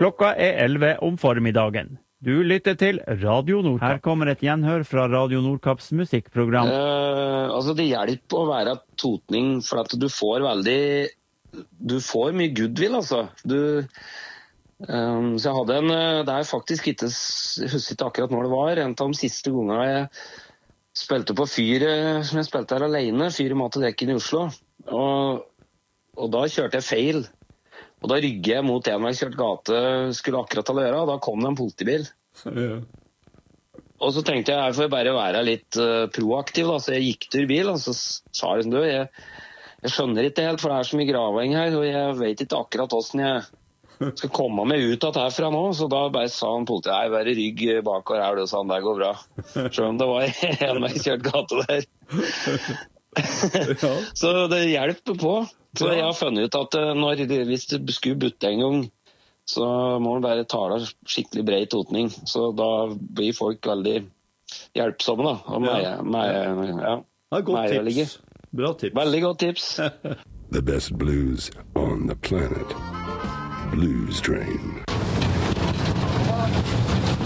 Klokka 11 om formiddagen. Du lytter til Radio Nordkapp. Her kommer et gjenhør fra Radio Nordkapps musikkprogram. Det hjelper å være totning, for at du får mye goodwill, altså. Så jeg hadde det er faktisk ikke, jeg husker ikke akkurat når det var, en av de siste gangene jeg spilte på Fyr, som jeg spilte her alene, Fyr i Mat og Dekken i Oslo. Og da kjørte jeg feil. Og da rygget jeg mot en jeg kjørte gate, skulle akkurat ha løra, og da kom det en politibil. Ja. Og så tenkte jeg får bare være litt proaktiv, da. Så jeg gikk til bil, og så sa jeg sånn, jeg skjønner ikke helt, for det er så mye gravheng her, og jeg vet ikke akkurat hvordan jeg skal komme meg ut av herfra nå. Så da bare sa han politiet, nei, bare rygg bakover her, og sa han, det går bra. Selv om det var en jeg kjørte gate der. Ja. Så det hjelper på. Så jeg har funnet ut at hvis du skulle butte en gang, så må du bare tale skikkelig bred totning. Så da blir folk veldig hjelpsomme, da. Og godt tips. Bra tips. Veldig godt tips. The best blues on the planet. Blues Train.